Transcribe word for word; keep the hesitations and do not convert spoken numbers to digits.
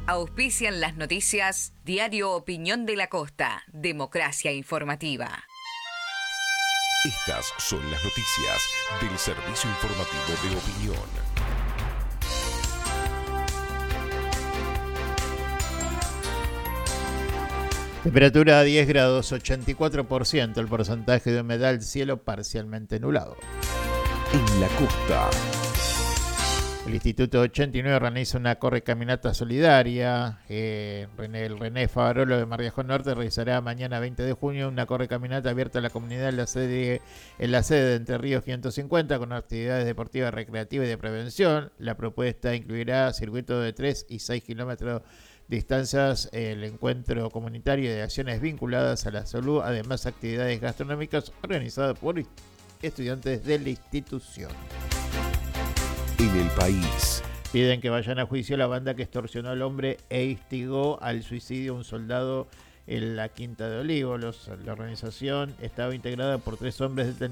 Auspician las noticias Diario Opinión de la Costa, Democracia Informativa. Estas son las noticias del Servicio Informativo de Opinión. Temperatura a diez grados, ochenta y cuatro por ciento, el porcentaje de humedad del cielo parcialmente nublado. En la costa. El Instituto ochenta y nueve organiza una correcaminata solidaria. Eh, René, el René Favarolo de Mardiajón Norte realizará mañana veinte de junio una correcaminata abierta a la comunidad en la sede, en la sede de Entre Ríos quinientos cincuenta con actividades deportivas, recreativas y de prevención. La propuesta incluirá circuitos de tres y seis kilómetros distancias, el encuentro comunitario de acciones vinculadas a la salud, además actividades gastronómicas organizadas por estudiantes de la institución. En el país. Piden que vayan a juicio la banda que extorsionó al hombre e instigó al suicidio de un soldado en la Quinta de Olivos. Los, la organización estaba integrada por tres hombres detenidos